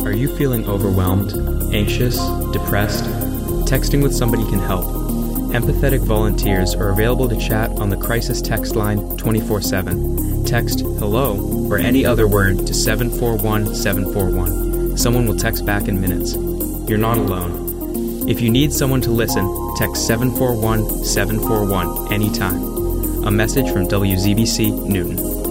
Are you feeling overwhelmed, anxious, depressed? Texting with somebody can help. Empathetic volunteers are available to chat on the crisis text line 24/7. Text HELLO or any other word to 741-741. Someone will text back in minutes. You're not alone. If you need someone to listen, text 741-741 anytime. A message from WZBC Newton.